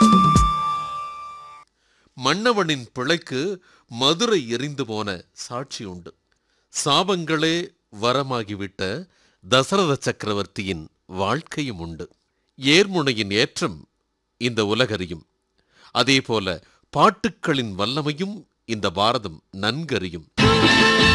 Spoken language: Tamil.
மன்னவனின் பிழைக்கு மதுரை எரிந்து போன சாட்சி உண்டு. சாபங்களே வரமாகிவிட்ட தசரத சக்கரவர்த்தியின் வாழ்க்கையும் உண்டு. ஏர்முனையின் ஏற்றம் இந்த உலகறியும். அதேபோல பாட்டுக்களின் வல்லமையும் இந்த பாரதம் நன்கறியும்.